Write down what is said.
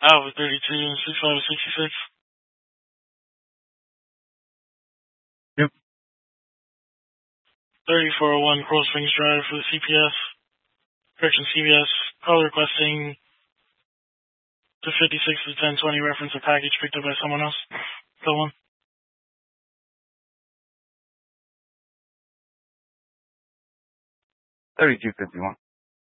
Alpha 32, 6566. Yep. 3401 Coral Springs Drive for the CPS. Correction CBS. Call requesting to 56 to 1020 reference a package picked up by someone else. Go on. 3251.